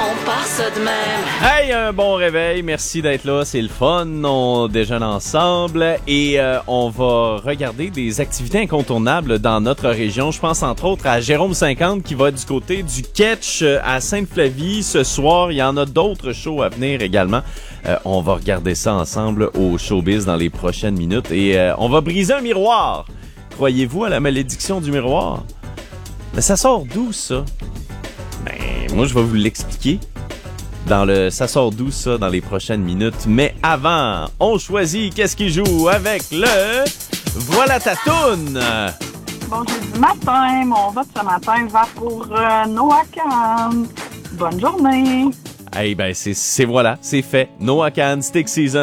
On part ça de même. Hey, un bon réveil, merci d'être là, c'est le fun, on déjeune ensemble et on va regarder des activités incontournables dans notre région. Je pense entre autres à Jérôme 50 qui va du côté du Ketch à Sainte-Flavie ce soir. Il y en a d'autres shows à venir également. On va regarder ça ensemble au Showbiz dans les prochaines minutes et on va briser un miroir. Croyez-vous à la malédiction du miroir? Mais ça sort d'où ça? Ben, moi je vais vous l'expliquer. Ça sort d'où ça dans les prochaines minutes. Mais avant, on choisit qu'est-ce qui joue avec le Voilà ta toune. Bon jeudi matin, mon vote ce matin va pour Noah Kahn. Bonne journée. Hey, ben c'est voilà, c'est fait. Noah Kahn, Stick Season.